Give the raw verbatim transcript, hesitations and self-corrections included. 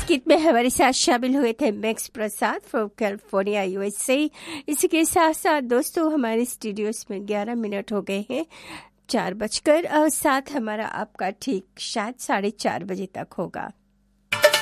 गीत में हमारे साथ शामिल हुए थे max Prasad from California USA. इसी के साथ साथ दोस्तों हमारे स्टूडियोज में ग्यारह मिनट हो गए हैं चार बजकर और साथ हमारा आपका ठीक शायद साढ़े चार बजे तक होगा।